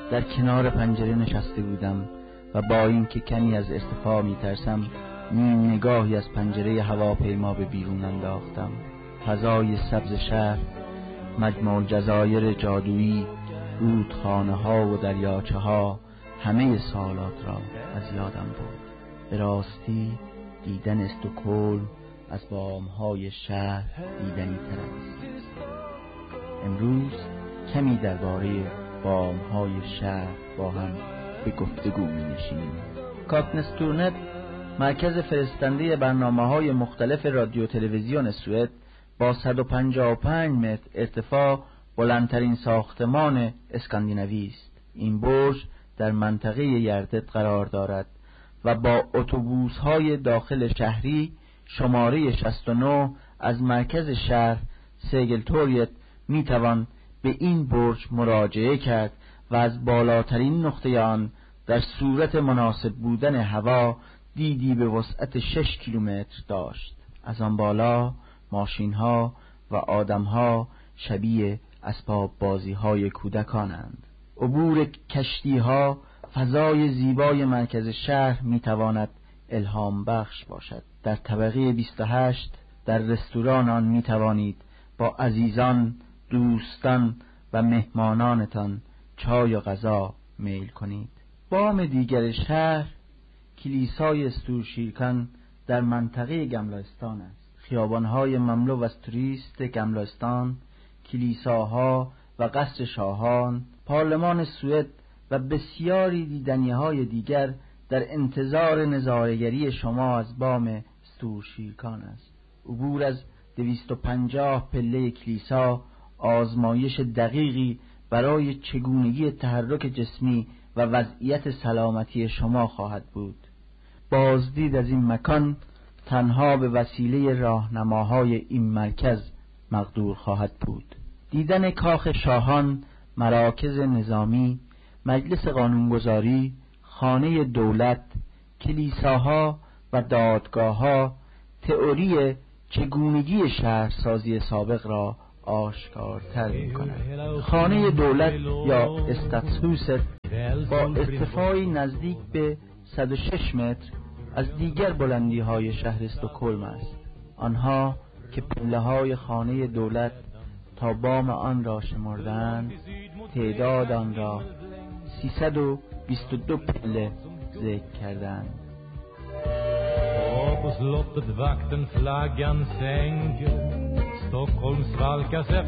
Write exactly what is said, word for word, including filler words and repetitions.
در کنار پنجره نشسته بودم و با اینکه کمی از ارتفاع میترسم نیم نگاهی از پنجره هواپیما به بیرون انداختم. فضای سبز شهر، مجموع الجزایر جادویی، رودخانه ها و دریاچه ها همه سالات را از یادم برد. به راستی دیدن استکهلم از بام‌های شهر دیدنی تر است. امروز کمی درباره بام‌های شهر با هم به گفتگو می‌نشینیم. کاکنستورنت، مرکز فرستنده برنامه‌های مختلف رادیو تلویزیون سوئد، با صد و پنجاه و پنج متر ارتفاع بلندترین ساختمان اسکاندیناوی است. این برج در منطقه یردت قرار دارد و با اتوبوس‌های داخل شهری شماره شصت و نه از مرکز شهر سیگلتوریت میتوان به این برج مراجعه کرد و از بالاترین نقطه آن در صورت مناسب بودن هوا دیدی به وسعت شش کیلومتر داشت. از آن بالا ماشین‌ها و آدم‌ها شبیه اسباب بازی‌های کودکانند. عبور کشتی‌ها فضای زیبای مرکز شهر میتواند الهام بخش باشد. در طبقه بیست و هشت در رستوران آن میتوانید با عزیزان، دوستان و مهمانانتان چای و غذا میل کنید. بام دیگر شهر کلیسای استورشیرکان در منطقه گملاستان است. خیابان‌های مملو از توریست گملاستان، کلیساها و قصر شاهان، پارلمان سوئد و بسیاری دیدنی‌های دیگر در انتظار نظاره‌گری شما از بام استورشیرکان است. عبور از دویست و پنجاه پله کلیسا آزمایش دقیقی برای چگونگی تحرک جسمی و وضعیت سلامتی شما خواهد بود. بازدید از این مکان تنها به وسیله راهنماهای این مرکز مقدور خواهد بود. دیدن کاخ شاهان، مراکز نظامی، مجلس قانونگذاری، خانه دولت، کلیساها و دادگاه‌ها تئوری چگونگی شهرسازی سابق را آشکارتر می‌کند. خانه دولت یا استادسهوست با ارتفاعی نزدیک به صد و شش متر از دیگر بلندی‌های شهر استکهلم است. آنها که پله‌های خانه دولت تا بام آن را شمردند، تعداد آن را سیصد و بیست و دو پله ذکر کردند. På slottet vakten flaggan sänker Stockholms valkas